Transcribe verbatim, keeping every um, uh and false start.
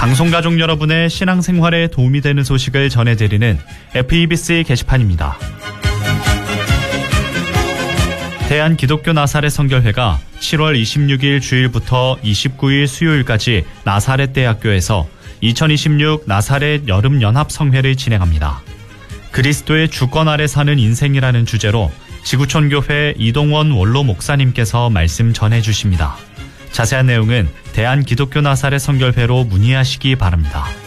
방송가족 여러분의 신앙생활에 도움이 되는 소식을 전해드리는 에프이비씨 게시판입니다. 대한기독교 나사렛 성결회가 칠월 이십육일 주일부터 이십구일 수요일까지 나사렛 대학교에서 이천이십육 나사렛 여름연합성회를 진행합니다. 그리스도의 주권 아래 사는 인생이라는 주제로 지구촌교회 이동원 원로 목사님께서 말씀 전해주십니다. 자세한 내용은 대한기독교 나사렛 성결회로 문의하시기 바랍니다.